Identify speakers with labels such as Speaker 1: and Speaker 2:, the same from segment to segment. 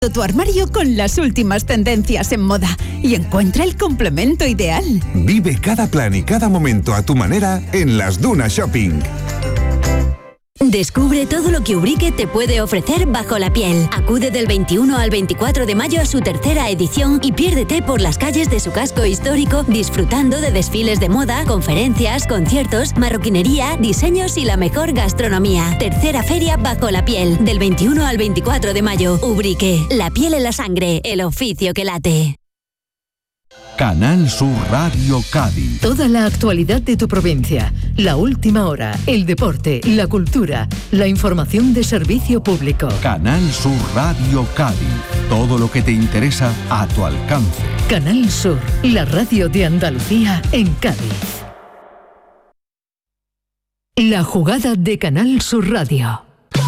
Speaker 1: tu armario con las últimas tendencias en moda y encuentra el complemento ideal.
Speaker 2: Vive cada plan y cada momento a tu manera en Las Dunas Shopping.
Speaker 3: Descubre todo lo que Ubrique te puede ofrecer bajo la piel. Acude del 21 al 24 de mayo a su tercera edición y piérdete por las calles de su casco histórico disfrutando de desfiles de moda, conferencias, conciertos, marroquinería, diseños y la mejor gastronomía. Tercera feria bajo la piel, del 21 al 24 de mayo. Ubrique, la piel en la sangre, el oficio que late.
Speaker 4: Canal Sur Radio Cádiz.
Speaker 5: Toda la actualidad de tu provincia, la última hora, el deporte, la cultura, la información de servicio público.
Speaker 4: Canal Sur Radio Cádiz. Todo lo que te interesa a tu alcance.
Speaker 5: Canal Sur, la radio de Andalucía en Cádiz. La jugada de Canal Sur Radio.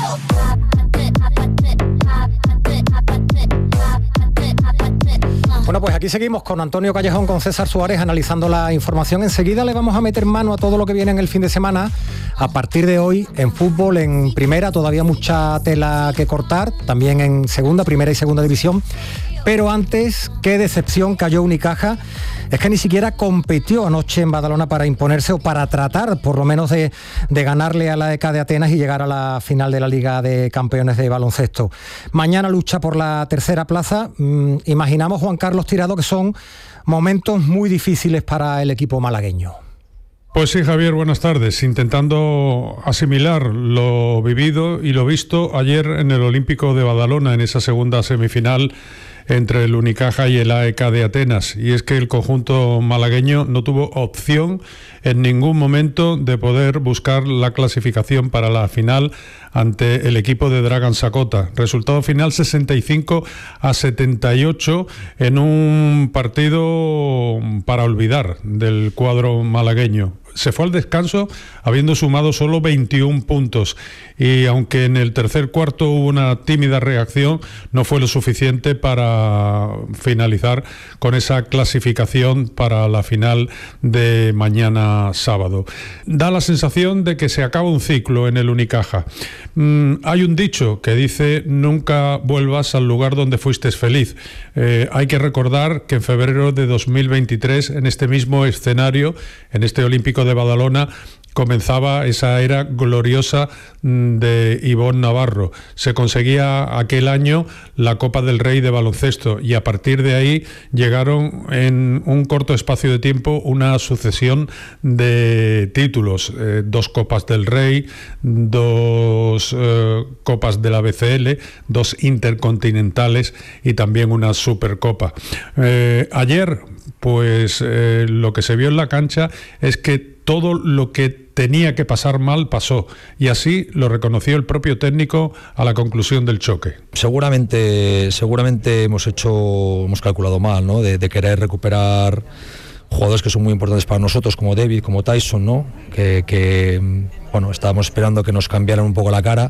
Speaker 6: Bueno, pues aquí seguimos con Antonio Callejón, con César Suárez, analizando la información. Enseguida le vamos a meter mano a todo lo que viene en el fin de semana. A partir de hoy, en fútbol, en primera, todavía mucha tela que cortar, también en segunda, primera y segunda división. Pero antes, qué decepción cayó Unicaja. Es que ni siquiera compitió anoche en Badalona para imponerse o para tratar, por lo menos, de ganarle a la EK de Atenas y llegar a la final de la Liga de Campeones de baloncesto. Mañana lucha por la tercera plaza. Imaginamos, Juan Carlos Tirado, que son momentos muy difíciles para el equipo malagueño.
Speaker 7: Pues sí, Javier, buenas tardes. Intentando asimilar lo vivido y lo visto ayer en el Olímpico de Badalona, en esa segunda semifinal entre el Unicaja y el AEK de Atenas. Y es que el conjunto malagueño no tuvo opción en ningún momento de poder buscar la clasificación para la final ante el equipo de Dragan Sakota. Resultado final 65-78 en un partido para olvidar del cuadro malagueño. Se fue al descanso habiendo sumado solo 21 puntos y aunque en el tercer cuarto hubo una tímida reacción, no fue lo suficiente para finalizar con esa clasificación para la final de mañana sábado. Da la sensación de que se acaba un ciclo en el Unicaja. Hay un dicho que dice: nunca vuelvas al lugar donde fuiste feliz. Hay que recordar que en febrero de 2023, en este mismo escenario, en este Olímpico de Badalona, comenzaba esa era gloriosa de Ivonne Navarro. Se conseguía aquel año la Copa del Rey de baloncesto y a partir de ahí llegaron en un corto espacio de tiempo una sucesión de títulos, 2 Copas del Rey, 2 Copas de la BCL, 2 Intercontinentales y también una Supercopa. Ayer, pues lo que se vio en la cancha es que todo lo que tenía que pasar mal pasó, y así lo reconoció el propio técnico a la conclusión del choque.
Speaker 8: Seguramente hemos calculado mal, ¿no? De querer recuperar jugadores que son muy importantes para nosotros, como David, como Tyson, ¿no? Que bueno, estábamos esperando que nos cambiaran un poco la cara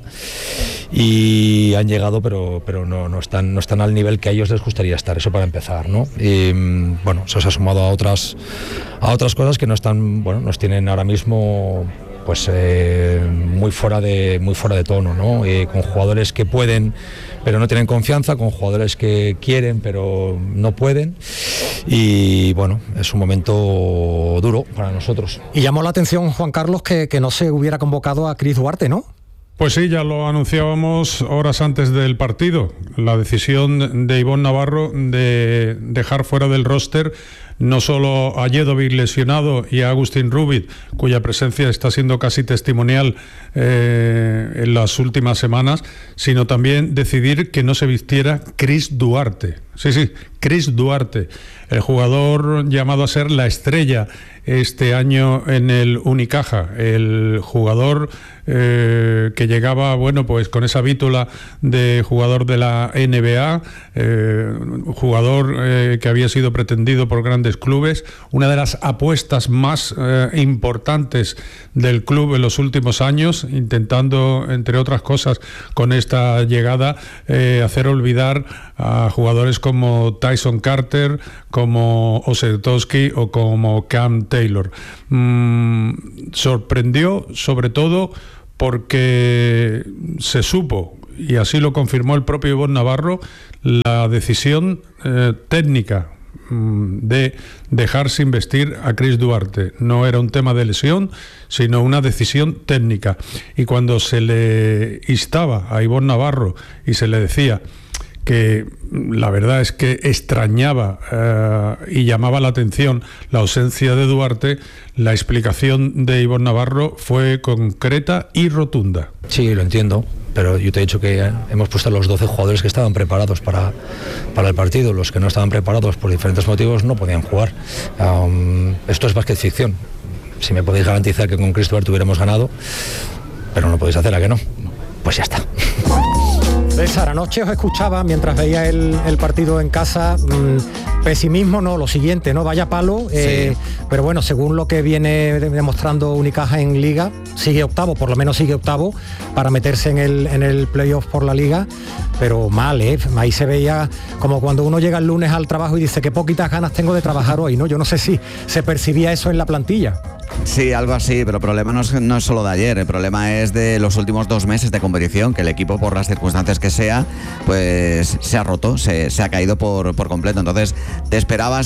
Speaker 8: y han llegado, pero no están al nivel que a ellos les gustaría estar, eso para empezar, ¿no? Y bueno, se os ha sumado a otras cosas que no están, bueno, nos tienen ahora mismo pues muy fuera de tono, ¿no? Con jugadores que pueden pero no tienen confianza, con jugadores que quieren pero no pueden, y bueno, es un momento duro para nosotros.
Speaker 6: Y llamó la atención, Juan Carlos, que no se hubiera convocado a Chris Duarte, ¿no?
Speaker 7: Pues sí, ya lo anunciábamos horas antes del partido, la decisión de Ivonne Navarro de dejar fuera del roster no solo a Jedovic lesionado y a Agustín Rubit, cuya presencia está siendo casi testimonial en las últimas semanas, sino también decidir que no se vistiera Chris Duarte. Sí, Chris Duarte, el jugador llamado a ser la estrella este año en el Unicaja, el jugador que llegaba, bueno, pues con esa vítula de jugador de la NBA, jugador que había sido pretendido por grandes clubes, una de las apuestas más importantes del club en los últimos años, intentando, entre otras cosas, con esta llegada, hacer olvidar a jugadores como Tyson Carter, como Osetowski o como Cam Taylor. Sorprendió sobre todo porque se supo y así lo confirmó el propio Ivonne Navarro, la decisión técnica de dejar sin vestir a Chris Duarte. No era un tema de lesión, sino una decisión técnica. Y cuando se le instaba a Ivonne Navarro y se le decía que la verdad es que extrañaba y llamaba la atención la ausencia de Duarte, la explicación de Ivonne Navarro fue concreta y rotunda.
Speaker 8: Sí, lo entiendo, pero yo te he dicho que hemos puesto a los 12 jugadores que estaban preparados para el partido. Los que no estaban preparados por diferentes motivos no podían jugar. Esto es básquet ficción. Si me podéis garantizar que con Chris Duarte hubiéramos ganado, pero no podéis hacer a que no, pues ya está.
Speaker 6: César, anoche os escuchaba mientras veía el partido en casa, pesimismo no, lo siguiente, ¿no? Vaya palo, sí. Pero bueno, según lo que viene demostrando Unicaja en Liga, sigue octavo, por lo menos sigue octavo, para meterse en el playoff por la Liga, pero mal, ahí se veía como cuando uno llega el lunes al trabajo y dice que poquitas ganas tengo de trabajar hoy, ¿no? Yo no sé si se percibía eso en la plantilla.
Speaker 9: Sí, algo así, pero el problema no es solo de ayer, el problema es de los últimos 2 meses de competición, que el equipo, por las circunstancias que sea, pues se ha roto, se ha caído por completo. Entonces, ¿te esperabas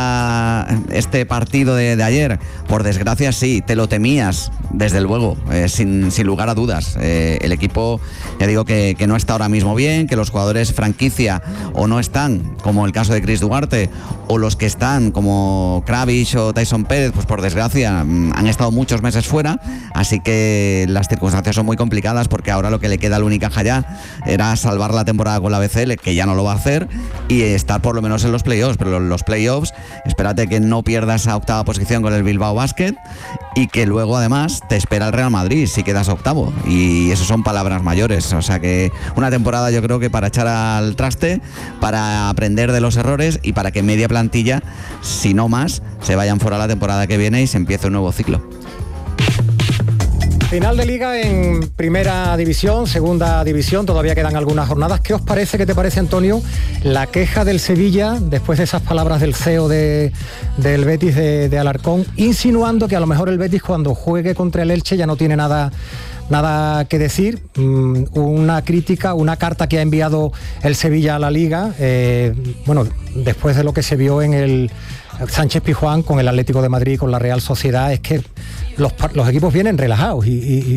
Speaker 9: este partido de ayer? Por desgracia sí, te lo temías, desde luego, sin lugar a dudas. El equipo, ya digo que no está ahora mismo bien, que los jugadores franquicia o no están, como el caso de Chris Duarte, o los que están, como Kravitz o Tyson Pérez, pues por desgracia han estado muchos meses fuera, así que las circunstancias son muy complicadas, porque ahora lo que le queda al Unicaja ya era salvar la temporada con la BCL, que ya no lo va a hacer, y estar por lo menos en los playoffs. Pero los playoffs, espérate que no pierdas esa octava posición con el Bilbao Basket, y que luego además te espera el Real Madrid si quedas octavo, y eso son palabras mayores. O sea que una temporada, yo creo que para echar al traste, para aprender de los errores y para que media plantilla, si no más, se vayan fuera la temporada que viene y se empiece un nuevo ciclo.
Speaker 6: Final de Liga en Primera División, Segunda División, todavía quedan algunas jornadas. ¿Qué os parece, qué te parece, Antonio, la queja del Sevilla después de esas palabras del CEO del Betis de Alarcón, insinuando que a lo mejor el Betis cuando juegue contra el Elche ya no tiene nada que decir? Una crítica, una carta que ha enviado el Sevilla a la Liga, bueno, después de lo que se vio en el Sánchez Pizjuán con el Atlético de Madrid, con la Real Sociedad, es que los equipos vienen relajados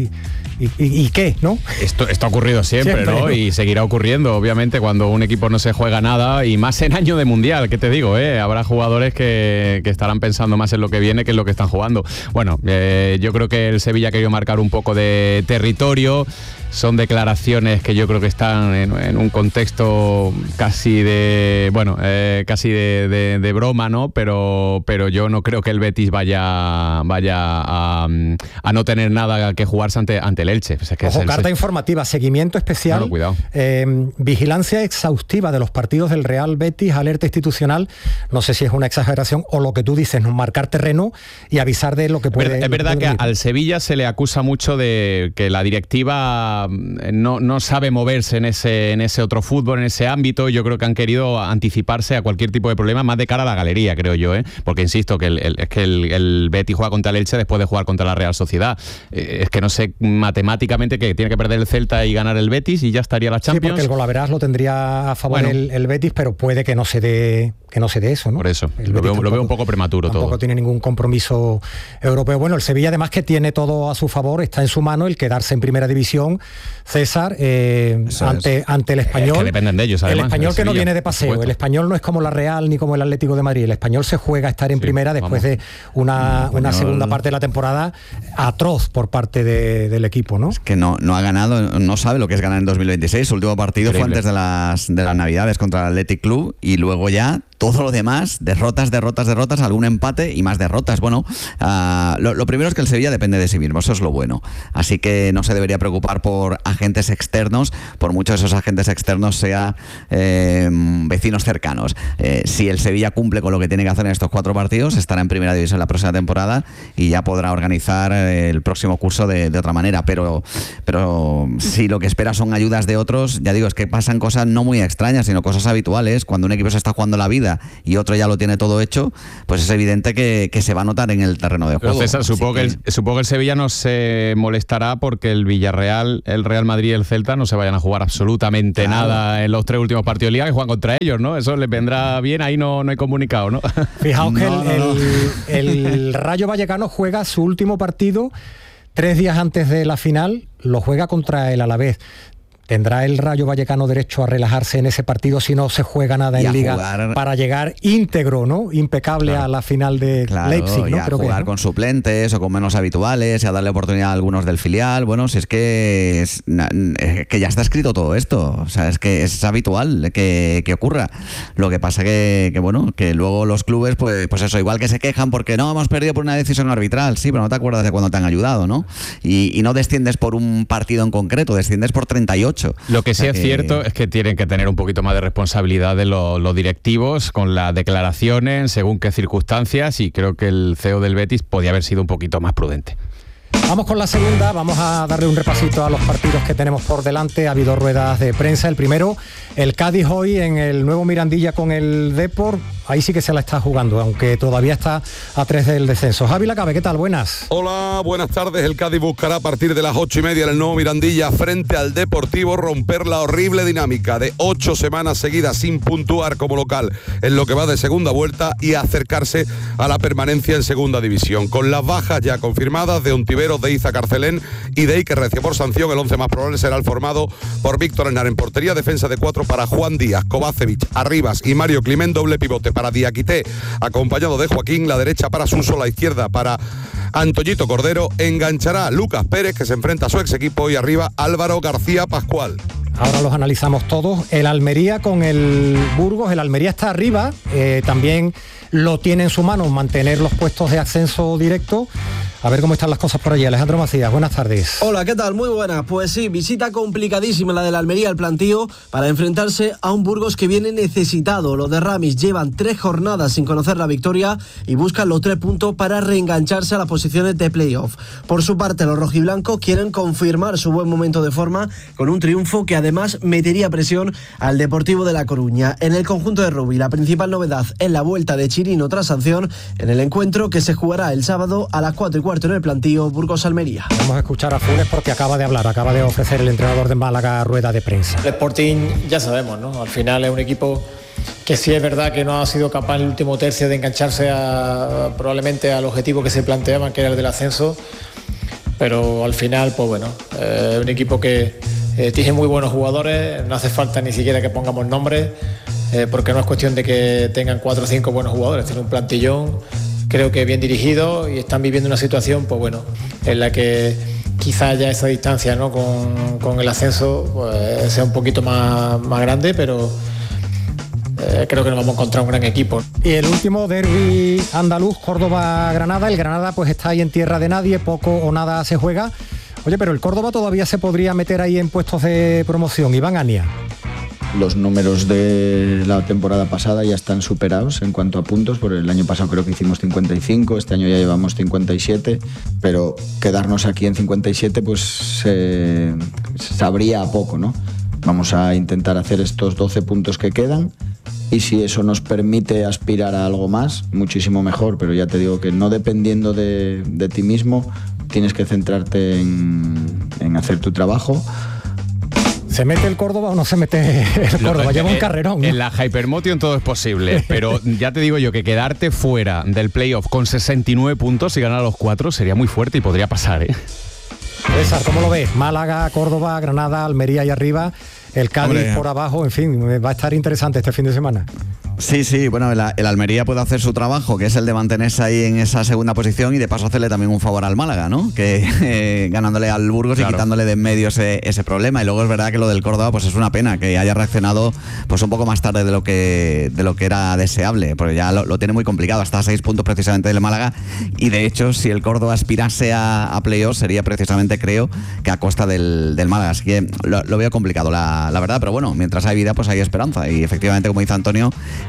Speaker 6: y qué, ¿no?
Speaker 10: Esto ha ocurrido siempre, ¿no? Y seguirá ocurriendo, obviamente, cuando un equipo no se juega nada, y más en año de Mundial, ¿qué te digo? Habrá jugadores que estarán pensando más en lo que viene que en lo que están jugando. Bueno, yo creo que el Sevilla ha querido marcar un poco de territorio. Son declaraciones que yo creo que están en un contexto casi de broma, ¿no? Pero yo no creo que el Betis vaya a no tener nada que jugarse ante el Elche. O sea, que
Speaker 6: ojo, carta informativa, seguimiento especial,
Speaker 10: no, cuidado.
Speaker 6: Vigilancia exhaustiva de los partidos del Real Betis, alerta institucional. No sé si es una exageración o lo que tú dices, ¿no? Marcar terreno y avisar de lo que puede.
Speaker 10: Es verdad que al Sevilla se le acusa mucho de que la directiva no sabe moverse en ese otro fútbol, en ese ámbito. Yo creo que han querido anticiparse a cualquier tipo de problema, más de cara a la galería, creo yo, porque insisto que el Betis juega contra el Elche después de jugar contra la Real Sociedad. Es que no sé matemáticamente que tiene que perder el Celta y ganar el Betis y ya estaría la Champions.
Speaker 6: Sí, porque el golaveras lo tendría a favor el Betis, pero puede que no se dé eso, ¿no?
Speaker 10: Por eso, lo veo un poco prematuro todo.
Speaker 6: Tampoco tiene ningún compromiso europeo. Bueno, el Sevilla además que tiene todo a su favor, está en su mano el quedarse en Primera División, César, ante el Español.
Speaker 10: Es que dependen de ellos, además.
Speaker 6: El Español que no viene de paseo, el Español no es como la Real ni como el Atlético de Madrid, el Español se juega a estar en Primera después de una segunda parte de la temporada atroz por parte del equipo, ¿no?
Speaker 9: Es que no ha ganado, no sabe lo que es ganar en 2026, su último partido fue antes de las Navidades contra el Athletic Club, y luego ya todo lo demás, derrotas, algún empate y más derrotas. Bueno, lo primero es que el Sevilla depende de sí mismo, eso es lo bueno. Así que no se debería preocupar por agentes externos, por muchos de esos agentes externos sean vecinos cercanos. Si el Sevilla cumple con lo que tiene que hacer en estos 4 partidos, estará en Primera División la próxima temporada y ya podrá organizar el próximo curso de otra manera. Pero si lo que espera son ayudas de otros, ya digo, es que pasan cosas no muy extrañas, sino cosas habituales. Cuando un equipo se está jugando la vida Pucela y otro ya lo tiene todo hecho, pues es evidente que se va a notar en el terreno de juego.
Speaker 10: Pero César, supongo que el Sevilla no se molestará porque el Villarreal, el Real Madrid y el Celta no se vayan a jugar absolutamente nada en los 3 últimos partidos de Liga que juegan contra ellos, ¿no? Eso les vendrá bien, ahí no hay comunicado, ¿no?
Speaker 6: Fijaos que el Rayo Vallecano juega su último partido 3 días antes de la final, lo juega contra el Alavés. ¿Tendrá el Rayo Vallecano derecho a relajarse en ese partido si no se juega nada en Liga para llegar íntegro, ¿no? Impecable a la final de Leipzig, ¿no?
Speaker 9: Y a jugar con suplentes o con menos habituales y a darle oportunidad a algunos del filial. Bueno, si es que ya está escrito todo esto. O sea, es que es habitual que ocurra. Lo que pasa que luego los clubes, pues eso, igual que se quejan porque no hemos perdido por una decisión arbitral. Sí, pero no te acuerdas de cuando te han ayudado, ¿no? Y no desciendes por un partido en concreto, desciendes por 38.
Speaker 10: Lo que sí es cierto es que tienen que tener un poquito más de responsabilidad de los directivos con las declaraciones, según qué circunstancias, y creo que el CEO del Betis podía haber sido un poquito más prudente.
Speaker 6: Vamos con la segunda, vamos a darle un repasito a los partidos que tenemos por delante. Ha habido ruedas de prensa. El primero, el Cádiz hoy en el nuevo Mirandilla con el Depor. Ahí sí que se la está jugando, aunque todavía está a 3 del descenso. Javi Lacabe, ¿qué tal? Buenas.
Speaker 11: Hola, buenas tardes. El Cádiz buscará a partir de las 8:30 en el nuevo Mirandilla frente al Deportivo romper la horrible dinámica de 8 semanas seguidas sin puntuar como local en lo que va de segunda vuelta y acercarse a la permanencia en segunda división. Con las bajas ya confirmadas de Ontiveros, de Iza Carcelén y de Iker Recio por sanción, el 11 más probable será el formado por Víctor Henar en portería, defensa de 4 para Juan Díaz, Kovacevic, Arribas y Mario Climent, doble pivote para Diakité, acompañado de Joaquín, la derecha para Suso, la izquierda para Antoñito Cordero, enganchará Lucas Pérez, que se enfrenta a su ex equipo, y arriba Álvaro García Pascual.
Speaker 6: Ahora los analizamos todos. El Almería con el Burgos, el Almería está arriba, también lo tiene en su mano mantener los puestos de ascenso directo. A ver cómo están las cosas por allí. Alejandro Macías, buenas tardes.
Speaker 12: Hola, ¿qué tal? Muy buenas. Pues sí, visita complicadísima la del Almería al plantío para enfrentarse a un Burgos que viene necesitado. Los de Ramis llevan 3 jornadas sin conocer la victoria y buscan los 3 puntos para reengancharse a las posiciones de playoff. Por su parte, los rojiblancos quieren confirmar su buen momento de forma con un triunfo que además metería presión al Deportivo de La Coruña. En el conjunto de Rubí, la principal novedad es la vuelta de Chirino tras sanción en el encuentro que se jugará el sábado a las 4:15 en el plantío Burgos-Almería.
Speaker 6: Vamos a escuchar a Funes porque acaba de ofrecer el entrenador de Málaga rueda de prensa.
Speaker 13: El Sporting ya sabemos, ¿no? Al final es un equipo que sí es verdad que no ha sido capaz en el último tercio de engancharse probablemente al objetivo que se planteaban, que era el del ascenso, pero al final, pues bueno, es un equipo que tiene muy buenos jugadores, no hace falta ni siquiera que pongamos nombres, porque no es cuestión de que tengan 4 o 5 buenos jugadores, tiene un plantillón, creo que bien dirigido, y están viviendo una situación, pues bueno, en la que quizás ya esa distancia, ¿no?, con el ascenso pues, sea un poquito más grande, pero creo que nos vamos a encontrar un gran equipo.
Speaker 6: Y el último derbi andaluz, Córdoba-Granada. El Granada pues está ahí en tierra de nadie, poco o nada se juega. Oye, pero el Córdoba todavía se podría meter ahí en puestos de promoción. Iván Ania.
Speaker 14: Los números de la temporada pasada ya están superados en cuanto a puntos, porque el año pasado creo que hicimos 55, este año ya llevamos 57, pero quedarnos aquí en 57 pues sabría a poco, ¿no? Vamos a intentar hacer estos 12 puntos que quedan y si eso nos permite aspirar a algo más, muchísimo mejor, pero ya te digo que no dependiendo de ti mismo, tienes que centrarte en hacer tu trabajo.
Speaker 6: ¿Se mete el Córdoba o no se mete el Córdoba? Lleva un carrerón, ¿no?
Speaker 10: En la Hypermotion todo es posible, pero ya te digo yo que quedarte fuera del playoff con 69 puntos y ganar los 4 sería muy fuerte y podría pasar, ¿eh?
Speaker 6: César, ¿cómo lo ves? Málaga, Córdoba, Granada, Almería y arriba, el Cádiz por abajo, en fin, va a estar interesante este fin de semana.
Speaker 9: Sí, bueno, el Almería puede hacer su trabajo, que es el de mantenerse ahí en esa segunda posición y de paso hacerle también un favor al Málaga, ¿no? Que ganándole al Burgos y quitándole de en medio ese problema. Y luego es verdad que lo del Córdoba pues es una pena que haya reaccionado pues un poco más tarde de lo que era deseable, porque ya lo tiene muy complicado, hasta 6 puntos precisamente del Málaga, y de hecho si el Córdoba aspirase a playoff sería precisamente, creo, que a costa del Málaga, así que lo veo complicado la verdad, pero bueno, mientras hay vida pues hay esperanza y efectivamente, como dice Antonio,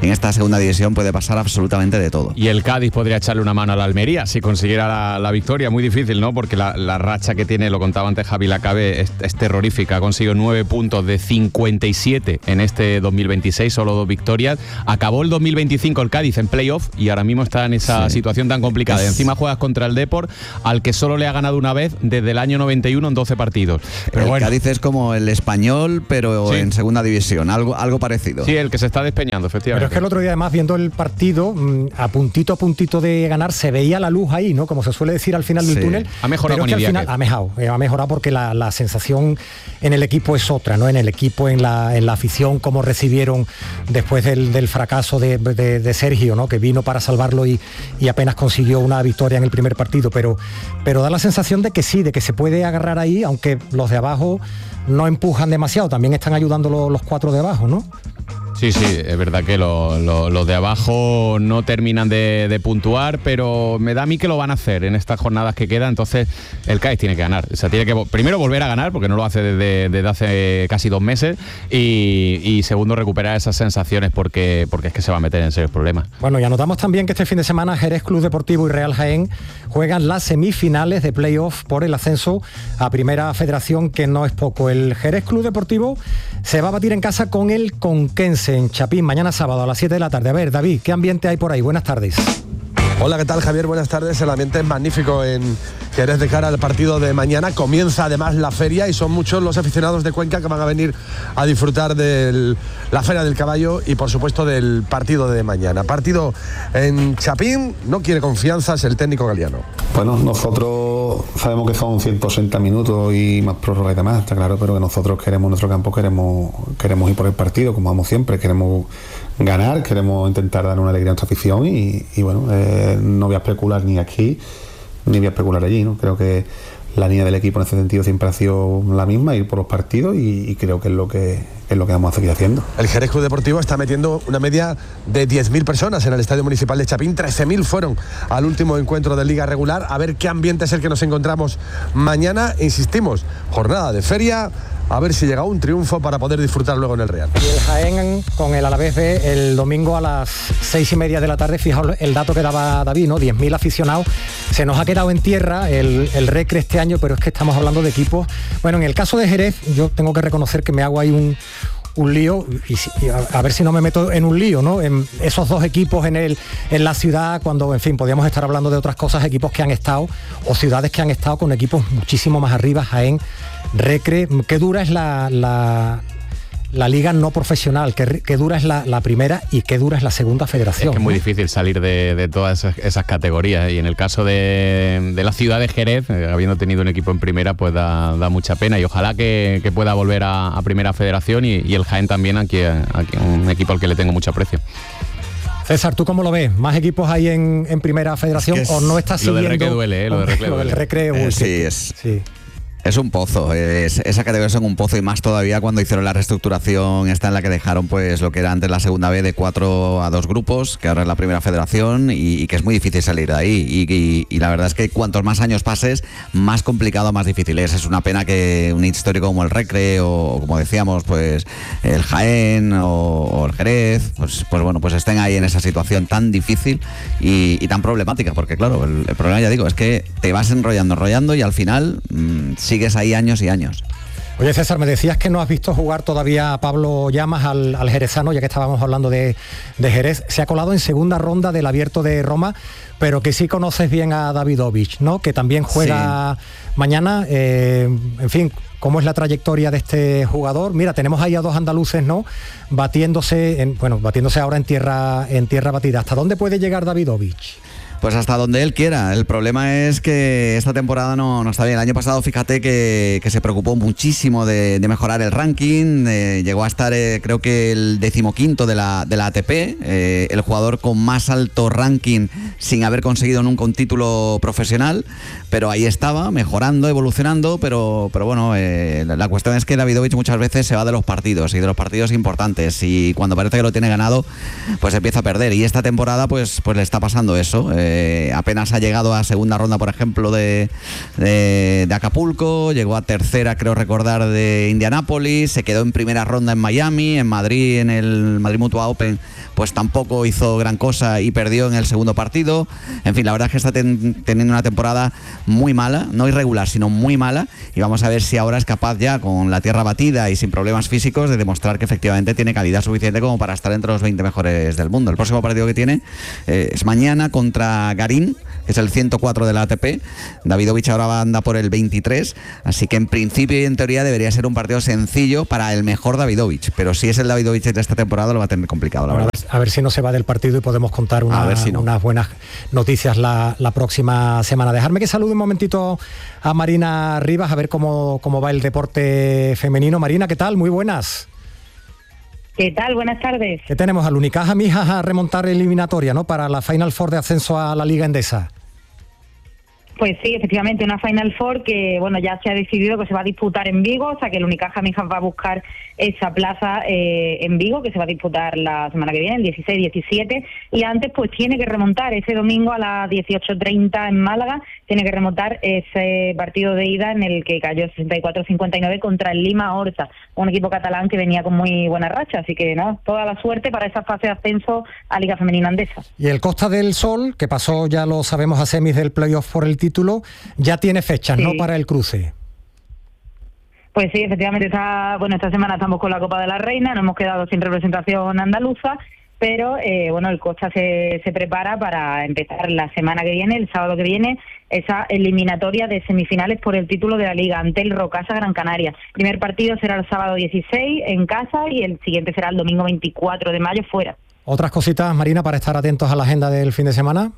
Speaker 9: en esta segunda división puede pasar absolutamente de todo.
Speaker 10: Y el Cádiz podría echarle una mano a la Almería si consiguiera la victoria. Muy difícil, ¿no? Porque la racha que tiene, lo contaba antes Javi Lacabe, es terrorífica. Ha conseguido 9 puntos de 57 en este 2026, solo 2 victorias. Acabó el 2025 el Cádiz en playoff y ahora mismo está en esa situación tan complicada. Encima juegas contra el Depor, al que solo le ha ganado una vez desde el año 91 en 12 partidos. Pero
Speaker 9: el Cádiz es como el Español, pero en segunda división, algo parecido.
Speaker 10: Sí, el que se está despeñando, efectivamente.
Speaker 6: Pero es que el otro día, además, viendo el partido, a puntito de ganar, se veía la luz ahí, ¿no? Como se suele decir al final del túnel.
Speaker 10: Ha mejorado
Speaker 6: pero
Speaker 10: con
Speaker 6: es que al final ha mejorado porque la sensación en el equipo es otra, ¿no? En el equipo, en la afición, cómo recibieron después del fracaso de Sergio, ¿no? Que vino para salvarlo y apenas consiguió una victoria en el primer partido, pero da la sensación de que sí, de que se puede agarrar ahí, aunque los de abajo no empujan demasiado, también están ayudando los 4 de abajo, ¿no?
Speaker 10: Sí, es verdad que los de abajo no terminan de puntuar, pero me da a mí que lo van a hacer en estas jornadas que quedan. Entonces el Cádiz tiene que ganar, o sea, tiene que primero volver a ganar, porque no lo hace desde hace casi 2 meses, y segundo recuperar esas sensaciones, porque es que se va a meter en serios problemas.
Speaker 6: Bueno, y anotamos también que este fin de semana Jerez Club Deportivo y Real Jaén juegan las semifinales de playoff por el ascenso a Primera Federación, que no es poco. El Jerez Club Deportivo se va a batir en casa con el Conquense en Chapín, mañana sábado a las 7 de la tarde. A ver, David, ¿qué ambiente hay por ahí? Buenas tardes.
Speaker 15: Hola, ¿qué tal, Javier? Buenas tardes. El ambiente es magnífico en Jerez de cara al partido de mañana. Comienza además la feria y son muchos los aficionados de Cuenca que van a venir a disfrutar de la Feria del Caballo y, por supuesto, del partido de mañana. Partido en Chapín, no quiere confianzas el técnico galiano.
Speaker 16: Bueno, nosotros sabemos que son 160 minutos y más prórroga y demás, está claro, pero que nosotros queremos nuestro campo, queremos ir por el partido, como vamos siempre, queremos ganar, queremos intentar dar una alegría a nuestra afición y bueno, no voy a especular ni aquí ni voy a especular allí, ¿no? Creo que la línea del equipo en ese sentido siempre ha sido la misma, ir por los partidos y creo que es lo que vamos a seguir haciendo.
Speaker 15: El Jerez Club Deportivo está metiendo una media de 10.000 personas en el Estadio Municipal de Chapín, 13.000 fueron al último encuentro de Liga Regular. A ver qué ambiente es el que nos encontramos mañana. Insistimos, jornada de feria, a ver si llega un triunfo para poder disfrutar luego en el Real.
Speaker 6: Y el Jaén con el Alavés B el domingo a las 6:30 de la tarde. Fijaos el dato que daba David, ¿no? 10.000 aficionados. Se nos ha quedado en tierra el Recre este año, pero es que estamos hablando de equipos. Bueno, en el caso de Jerez, yo tengo que reconocer que me hago ahí un lío y a ver si no me meto en un lío, ¿no? En esos 2 equipos en la ciudad, cuando, en fin, podíamos estar hablando de otras cosas, equipos que han estado o ciudades que han estado con equipos muchísimo más arriba, Jaén, Recre. Qué dura es la liga no profesional, qué dura es la primera y qué dura es la segunda federación.
Speaker 10: Es que es muy difícil salir de todas esas categorías, y en el caso de la ciudad de Jerez, habiendo tenido un equipo en primera, pues da mucha pena, y ojalá que pueda volver a primera federación, y el Jaén también, aquí un equipo al que le tengo mucho aprecio.
Speaker 6: César, ¿tú cómo lo ves? ¿Más equipos hay en primera federación o no estás siguiendo?
Speaker 10: Lo del Recre duele, lo del Recre duele.
Speaker 9: Sí. Es un pozo, esa categoría es un pozo, y más todavía cuando hicieron la reestructuración esta en la que dejaron pues lo que era antes la segunda B de 4 a 2 grupos, que ahora es la primera federación, y que es muy difícil salir de ahí, y la verdad es que cuantos más años pases, más complicado, más difícil es. Es una pena que un histórico como el Recre o como decíamos pues el Jaén o el Jerez pues bueno, pues estén ahí en esa situación tan difícil y tan problemática, porque claro, el problema, ya digo, es que te vas enrollando y al final sigues ahí años y años.
Speaker 6: Oye, César, me decías que no has visto jugar todavía a Pablo Llamas, al jerezano, ya que estábamos hablando de Jerez. Se ha colado en segunda ronda del Abierto de Roma, pero que sí conoces bien a Davidovich, ¿no? Que también juega mañana. En fin, ¿cómo es la trayectoria de este jugador? Mira, tenemos ahí a 2 andaluces, ¿no? Batiéndose ahora en tierra batida. ¿Hasta dónde puede llegar Davidovich?
Speaker 9: Pues hasta donde él quiera. El problema es que esta temporada no está bien. El año pasado, fíjate que se preocupó muchísimo de mejorar el ranking. Llegó a estar, creo que el 15º de la ATP. El jugador con más alto ranking sin haber conseguido nunca un título profesional, pero ahí estaba, mejorando, evolucionando, pero bueno, la cuestión es que Davidovich muchas veces se va de los partidos, y de los partidos importantes, y cuando parece que lo tiene ganado, pues empieza a perder, y esta temporada pues le está pasando eso. Apenas ha llegado a segunda ronda, por ejemplo, de Acapulco, llegó a tercera, creo recordar, de Indianápolis, se quedó en primera ronda en Miami, en Madrid, en el Madrid Mutua Open, pues tampoco hizo gran cosa y perdió en el segundo partido. En fin, la verdad es que está teniendo una temporada muy mala, no irregular, sino muy mala, y vamos a ver si ahora es capaz ya, con la tierra batida y sin problemas físicos, de demostrar que efectivamente tiene calidad suficiente como para estar entre los 20 mejores del mundo. El próximo partido que tiene es mañana contra Garín, que es el 104 de la ATP. Davidovich ahora anda por el 23, así que en principio y en teoría debería ser un partido sencillo para el mejor Davidovich, pero si es el Davidovich de esta temporada lo va a tener complicado, la verdad.
Speaker 6: A ver si no se va del partido y podemos contar unas buenas noticias la próxima semana. Dejarme que salude un momentito a Marina Rivas, a ver cómo va el deporte femenino. Marina, ¿qué tal? Muy buenas.
Speaker 17: ¿Qué tal? Buenas tardes.
Speaker 6: ¿Qué tenemos? Al Unicaja Mijas a remontar eliminatoria, ¿no? Para la Final Four de ascenso a la Liga Endesa.
Speaker 17: Pues sí, efectivamente, una Final Four que, bueno, ya se ha decidido que se va a disputar en Vigo, o sea que el Unicaja Mijas va a buscar esa plaza en Vigo, que se va a disputar la semana que viene, el 16-17, y antes pues tiene que remontar ese domingo a las 18:30 en Málaga, tiene que remontar ese partido de ida en el que cayó 64-59 contra el Lima Horta, un equipo catalán que venía con muy buena racha, así que no, toda la suerte para esa fase de ascenso a Liga Femenina Andesa.
Speaker 6: Y el Costa del Sol, que pasó, ya lo sabemos, a semis del playoff por el título, ya tiene fechas, sí, ¿no?, para el cruce.
Speaker 17: Pues sí, efectivamente, esta semana estamos con la Copa de la Reina, nos hemos quedado sin representación andaluza, pero el Costa se prepara para empezar la semana que viene, el sábado que viene, esa eliminatoria de semifinales por el título de la Liga ante el Rocasa Gran Canaria. El primer partido será el sábado 16 en casa y el siguiente será el domingo 24 de mayo fuera. ¿Otras cositas, Marina, para estar atentos a la agenda del fin de semana?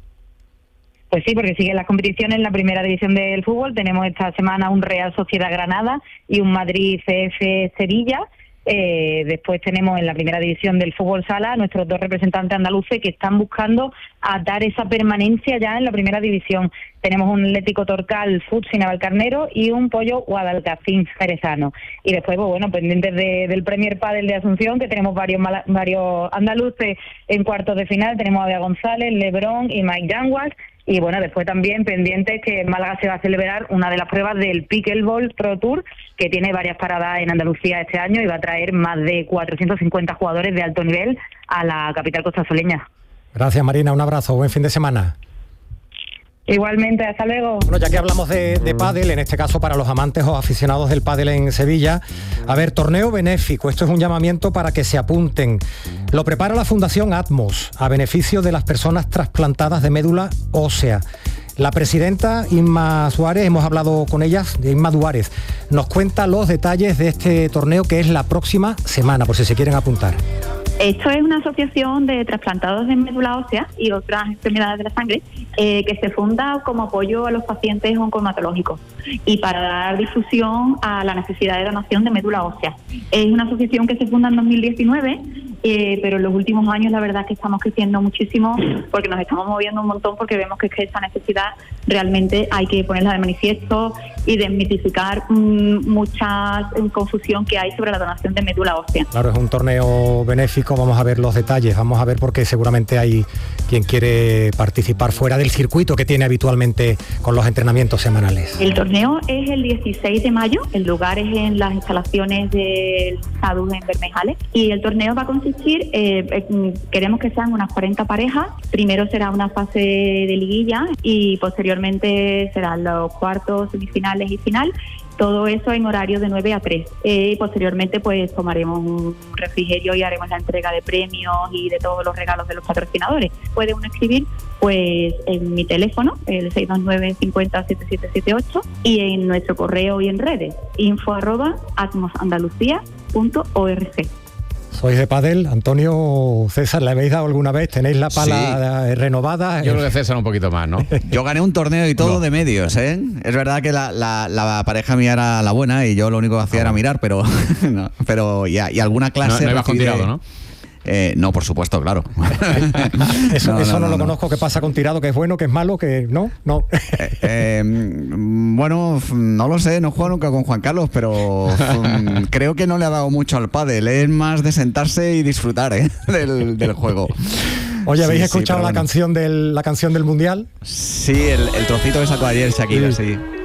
Speaker 17: Pues sí, porque siguen las competiciones en la primera división del fútbol. Tenemos esta semana un Real Sociedad Granada y un Madrid CF Sevilla. Después tenemos en la primera división del fútbol sala nuestros dos representantes andaluces que están buscando atar esa permanencia ya en la primera división. Tenemos un Atlético Torcal Futsi Navalcarnero y un Pollo Guadalcacín Jerezano. Y después, pendientes del Premier Padel de Asunción, que tenemos varios andaluces en cuartos de final. Tenemos a Bea González, Lebrón y Mike Yanguas. Y después también pendientes que en Málaga se va a celebrar una de las pruebas del Pickleball Pro Tour, que tiene varias paradas en Andalucía este año y va a traer más de 450 jugadores de alto nivel a la capital costasoleña. Gracias, Marina, un abrazo, buen fin de semana. Igualmente, hasta luego. Bueno, ya que hablamos de pádel, en este caso para los amantes o aficionados del pádel en Sevilla, a ver, torneo benéfico, esto es un llamamiento para que se apunten. Lo prepara la Fundación Atmos, a beneficio de las personas trasplantadas de médula ósea. La presidenta Inma Suárez, hemos hablado con ella, de Inma Duárez, nos cuenta los detalles de este torneo que es la próxima semana, por si se quieren apuntar.
Speaker 18: Esto es una asociación de trasplantados de médula ósea y otras enfermedades de la sangre que se funda como apoyo a los pacientes oncomatológicos y para dar difusión a la necesidad de donación de médula ósea. Es una asociación que se funda en 2019, pero en los últimos años la verdad es que estamos creciendo muchísimo porque nos estamos moviendo un montón porque vemos que esa necesidad realmente hay que ponerla de manifiesto y desmitificar mucha confusión que hay sobre la donación de médula ósea. Claro, es un torneo benéfico, vamos a ver los detalles, vamos a ver porque seguramente hay quien quiere participar fuera del circuito que tiene habitualmente con los entrenamientos semanales. El torneo es el 16 de mayo, el lugar es en las instalaciones del SADUS en Bermejales y el torneo va a consistir, queremos que sean unas 40 parejas, primero será una fase de liguilla y posteriormente serán los cuartos, semifinales y final. Todo eso en horario de 9 a 3. Posteriormente pues tomaremos un refrigerio y haremos la entrega de premios y de todos los regalos de los patrocinadores. Puede uno escribir pues en mi teléfono, el 629-50-7778 y en nuestro correo y en redes, info@atmosandalucía.org. ¿Sois de pádel? Antonio, César, ¿le habéis dado alguna vez? ¿Tenéis la pala renovada?
Speaker 10: Yo creo que César un poquito más, ¿no?
Speaker 9: Yo gané un torneo y todo de medios, ¿eh? Es verdad que la pareja mía era la buena y yo lo único que hacía era mirar, pero y alguna clase...
Speaker 10: No ibas con tirado, ¿no?
Speaker 9: No, por supuesto, claro.
Speaker 6: Eso no lo conozco. ¿Qué pasa con Tirado? ¿Que es bueno, que es malo, que no?
Speaker 9: Bueno, no lo sé, no juego nunca con Juan Carlos, pero creo que no le ha dado mucho al pádel. Es más de sentarse y disfrutar del juego.
Speaker 6: Oye, ¿habéis escuchado la canción del Mundial?
Speaker 9: Sí, el trocito que sacó ayer Shakira, sí.